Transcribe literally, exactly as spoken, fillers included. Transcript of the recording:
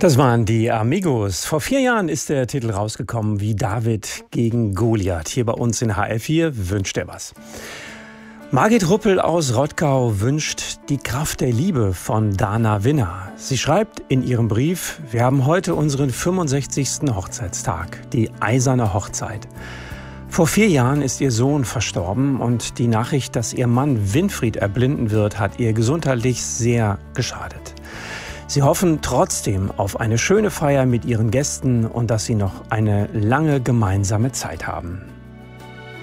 Das waren die Amigos. Vor vier Jahren ist der Titel rausgekommen, wie David gegen Goliath. Hier bei uns in H R vier wünscht er was. Margit Ruppel aus Rottgau wünscht Die Kraft der Liebe von Dana Winner. Sie schreibt in ihrem Brief: Wir haben heute unseren fünfundsechzigsten Hochzeitstag, die eiserne Hochzeit. Vor vier Jahren ist ihr Sohn verstorben und die Nachricht, dass ihr Mann Winfried erblinden wird, hat ihr gesundheitlich sehr geschadet. Sie hoffen trotzdem auf eine schöne Feier mit ihren Gästen und dass sie noch eine lange gemeinsame Zeit haben.